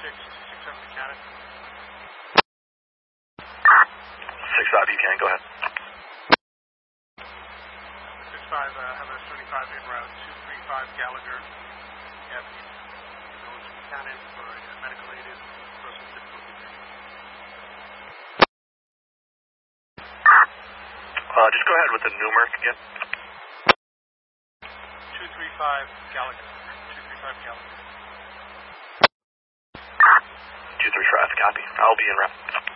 6-7 Buchanan. 6-5 Buchanan, go ahead. 6-5, have a 75 in route 235 Gallagher Avenue. Goes to Buchanan for a medical aid person difficulty. Just go ahead with the numeric again. 235 Gallagher. 235 Gallagher. 235, copy. I'll be in route.